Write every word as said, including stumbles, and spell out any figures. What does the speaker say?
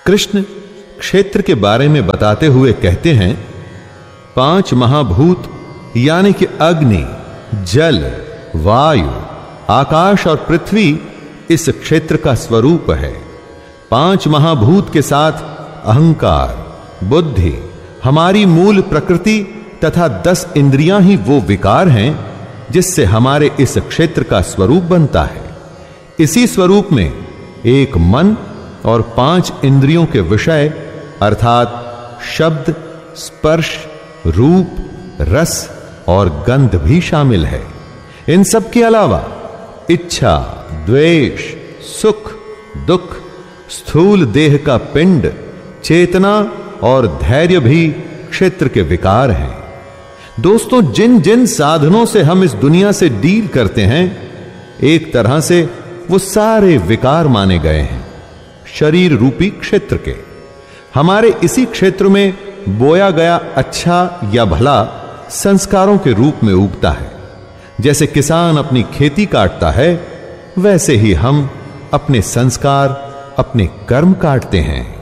कृष्ण क्षेत्र के बारे में बताते हुए कहते हैं, पांच महाभूत यानी कि अग्नि, जल, वायु, आकाश और पृथ्वी इस क्षेत्र का स्वरूप है। पांच महाभूत के साथ अहंकार, बुद्धि, हमारी मूल प्रकृति तथा दस इंद्रियां ही वो विकार हैं जिससे हमारे इस क्षेत्र का स्वरूप बनता है। इसी स्वरूप में एक मन और पांच इंद्रियों के विषय अर्थात शब्द, स्पर्श, रूप, रस और गंध भी शामिल है। इन सब के अलावा इच्छा, द्वेष, सुख, दुख, स्थूल देह का पिंड, चेतना और धैर्य भी क्षेत्र के विकार हैं। दोस्तों, जिन जिन साधनों से हम इस दुनिया से डील करते हैं, एक तरह से वो सारे विकार माने गए हैं शरीर रूपी क्षेत्र के। हमारे इसी क्षेत्र में बोया गया अच्छा या भला संस्कारों के रूप में उगता है। जैसे किसान अपनी खेती काटता है, वैसे ही हम अपने संस्कार, अपने कर्म काटते हैं।